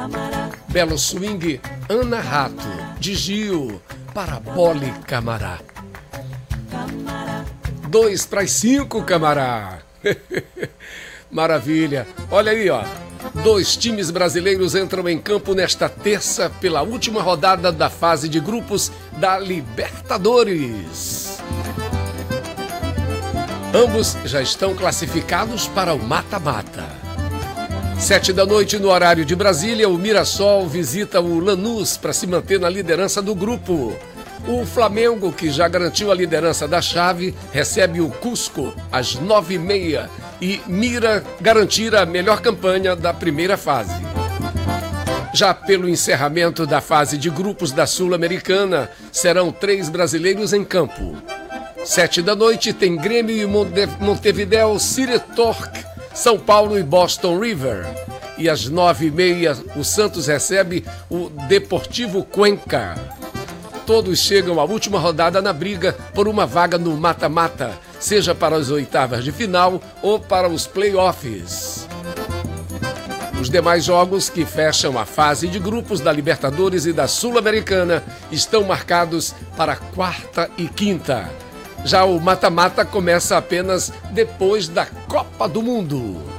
Belo swing, Ana Rato, de Gil, para Bole Camará. 2-5, Camará. Maravilha. Olha aí, ó. 2 times brasileiros entram em campo nesta terça pela última rodada da fase de grupos da Libertadores. Ambos já estão classificados para o mata-mata. 19h no horário de Brasília, o Mirassol visita o Lanús para se manter na liderança do grupo. O Flamengo, que já garantiu a liderança da chave, recebe o Cusco às 9h30 e mira garantir a melhor campanha da primeira fase. Já pelo encerramento da fase de grupos da Sul-Americana, serão 3 brasileiros em campo. 19h tem Grêmio e Montevideo City Torque, São Paulo e Boston River. E às 9h30 o Santos recebe o Deportivo Cuenca. Todos chegam à última rodada na briga por uma vaga no mata-mata, seja para as oitavas de final ou para os playoffs. Os demais jogos que fecham a fase de grupos da Libertadores e da Sul-Americana estão marcados para quarta e quinta. Já o mata-mata começa apenas depois da Copa do Mundo.